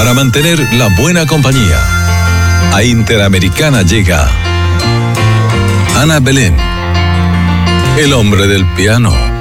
Para mantener la buena compañía, a Interamericana llega Ana Belén, el hombre del piano.